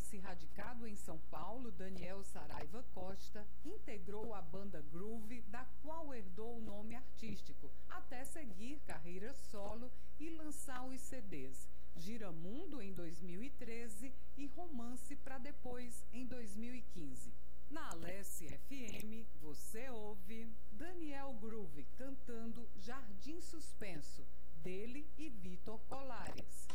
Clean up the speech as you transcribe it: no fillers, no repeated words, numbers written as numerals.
nasce radicado em São Paulo, Daniel Saraiva Costa integrou a banda Groove, da qual herdou o nome artístico, até seguir carreira solo e lançar os CDs Giramundo em 2013 e Romance para depois em 2015. Na Alesse FM, você ouve Daniel Groove cantando Jardim Suspenso, dele e Vitor Colares.